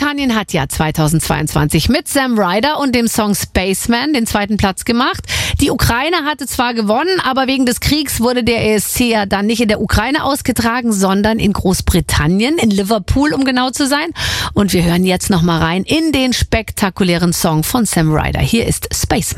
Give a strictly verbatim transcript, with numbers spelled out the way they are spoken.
Großbritannien hat ja zweitausendzweiundzwanzig mit Sam Ryder und dem Song Spaceman den zweiten Platz gemacht. Die Ukraine hatte zwar gewonnen, aber wegen des Kriegs wurde der E S C ja dann nicht in der Ukraine ausgetragen, sondern in Großbritannien, in Liverpool, um genau zu sein. Und wir hören jetzt noch mal rein in den spektakulären Song von Sam Ryder. Hier ist Spaceman.